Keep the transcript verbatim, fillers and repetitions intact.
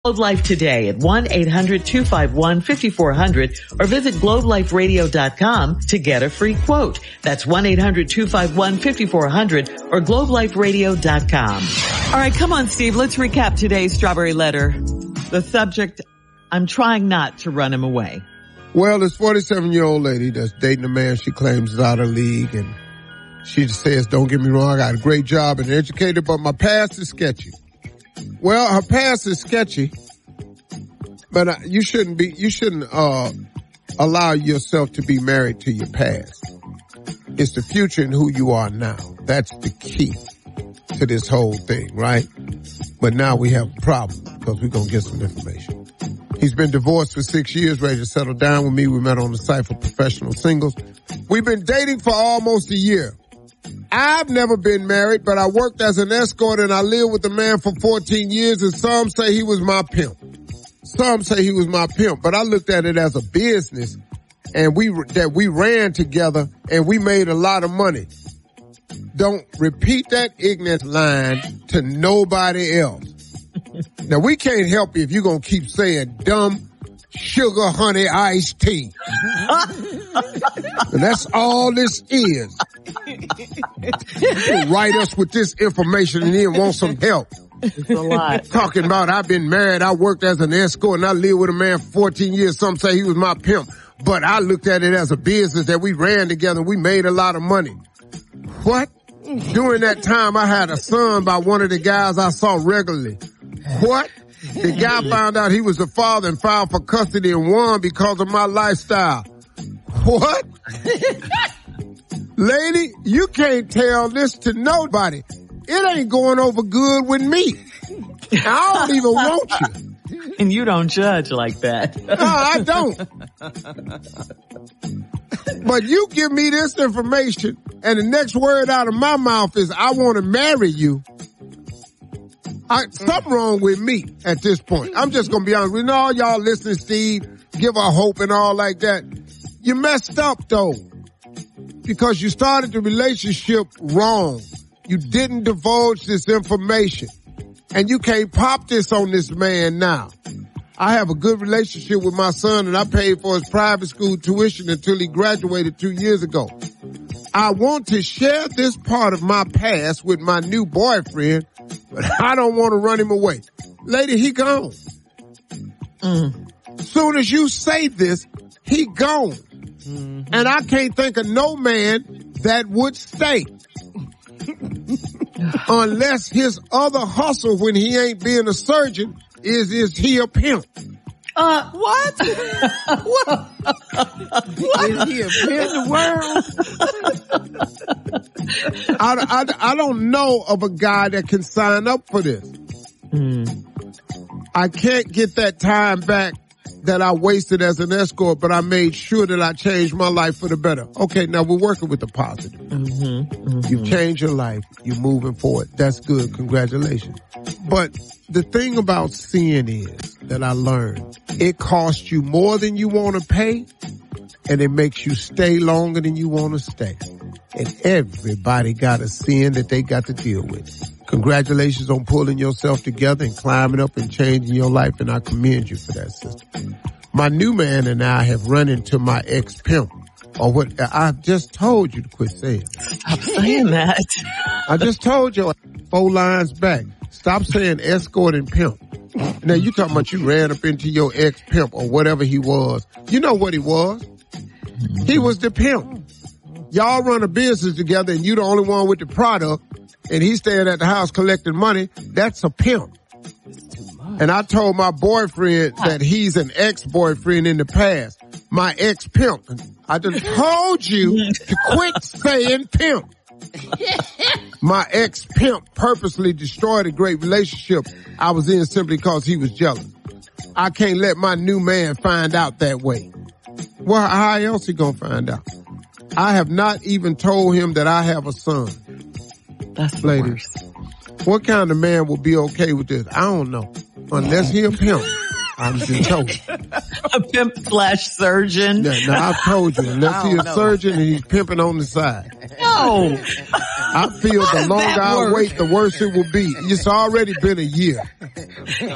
Globe Life today at one eight hundred two five one five four zero zero or visit globe life radio dot com to get a free quote. That's one eight hundred two five one five four zero zero or globe life radio dot com. All right, come on, Steve. Let's recap today's Strawberry Letter. The subject, I'm trying not to run him away. Well, this forty-seven-year-old lady that's dating a man she claims is out of league, and she just says, don't get me wrong, I got a great job and educated, but my past is sketchy. Well, her past is sketchy, but uh, you shouldn't be, you shouldn't, uh, allow yourself to be married to your past. It's the future and who you are now. That's the key to this whole thing, right? But now we have a problem because we're going to get some information. He's been divorced for six years, ready to settle down with me. We met on the site for professional singles. We've been dating for almost a year. I've never been married, but I worked as an escort and I lived with a man for fourteen years, and some say he was my pimp. Some say he was my pimp, but I looked at it as a business, and we, that we ran together and we made a lot of money. Don't repeat that ignorant line to nobody else. Now, we can't help you if you're going to keep saying dumb sugar honey iced tea. And that's all this is. You write us with this information and then want some help. It's a lot. Talking about I've been married, I worked as an escort, and I lived with a man for fourteen years. Some say he was my pimp. But I looked at it as a business that we ran together and we made a lot of money. What? During that time, I had a son by one of the guys I saw regularly. What? The guy found out he was the father and filed for custody and won because of my lifestyle. What? Lady, you can't tell this to nobody. It ain't going over good with me. I don't even want you. And you don't judge like that. No, I don't. But you give me this information and the next word out of my mouth is I want to marry you. I, something wrong with me at this point. I'm just going to be honest with you. All y'all listening, Steve, give her hope and all like that. You messed up, though, because you started the relationship wrong. You didn't divulge this information, and you can't pop this on this man now. I have a good relationship with my son, and I paid for his private school tuition until he graduated two years ago. I want to share this part of my past with my new boyfriend, but I don't want to run him away. Lady, he gone. Mm. Soon as you say this, he gone. Mm-hmm. And I can't think of no man that would stay. Unless his other hustle when he ain't being a surgeon is, is he a pimp? Uh, what? What? What? Is he a pimp in the world? I, I, I don't know of a guy that can sign up for this. Mm. I can't get that time back that I wasted as an escort, but I made sure that I changed my life for the better. Okay, now we're working with the positive. Mm-hmm, mm-hmm. You've changed your life. You're moving forward. That's good. Congratulations. But the thing about sin is that I learned, it costs you more than you want to pay, and it makes you stay longer than you want to stay. And everybody got a sin that they got to deal with. Congratulations on pulling yourself together and climbing up and changing your life, and I commend you for that, sister. My new man and I have run into my ex-pimp, or what I just told you to quit saying. Stop saying that. I just told you four lines back. Stop saying escort and pimp. Now you talking about you ran up into your ex-pimp or whatever he was. You know what he was. He was the pimp. Y'all run a business together and you the only one with the product, and he's staying at the house collecting money. That's a pimp. And I told my boyfriend that he's an ex-boyfriend in the past. My ex-pimp. I just told you to quit saying pimp. My ex-pimp purposely destroyed a great relationship I was in simply because he was jealous. I can't let my new man find out that way. Well, how else he gonna find out? I have not even told him that I have a son. That's the worst. What kind of man will be okay with this? I don't know. Unless he a pimp. I'm just told. A pimp slash surgeon. Yeah, now I've told you, unless he's a know. surgeon and he's pimping on the side. No. I feel the longer I wait, the worse it will be. It's already been a year.